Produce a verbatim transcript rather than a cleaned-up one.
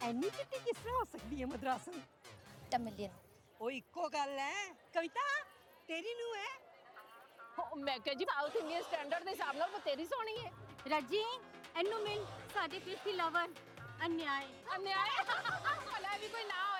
ਐਨੀ ਚਿੱਟੀ ਕਿਸ ਤਰ੍ਹਾਂ ਹੋ ਸਕਦੀ ਹੈ ਮਦਰਾਸਨ? ਤਮਿਲੀਅਨ। ਉਹ ਇੱਕੋ ਗੱਲ ਹੈ। ਕਵਿਤਾ ਤੇਰੀ ਨੂੰ ਹੈ। ਮੈਂ ਕਿਹਾ ਜੀ ਸਾਊਥ ਇੰਡੀਅਨ ਸਟੈਂਡਰਡ ਦੇ ਹਿਸਾਬ ਨਾਲ ਬਤੇਰੀ ਸੋਹਣੀ ਹੈ। ਰੱਜੀ ਇਹਨੂੰ ਮਿਲ ਸਾਡੇ ਕ੍ਰਿਸਤੀ ਲਵਰ ਅਨਿਆਏ ਅਨਿਆਏ ਭਲਾ ਵੀ ਕੋਈ ਨਾ